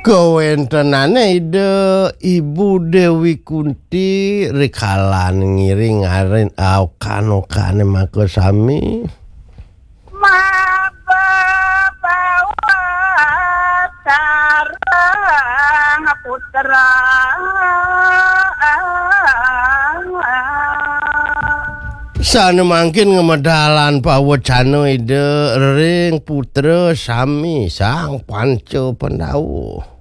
Kawentenane ide Ibu Dewi Kunti rikalan ngiring aren aokan-okane maka sami Mababawa sareng putra sana mangkin ngemedalan pawacana ide ring putra sami sang panca Pandhawa.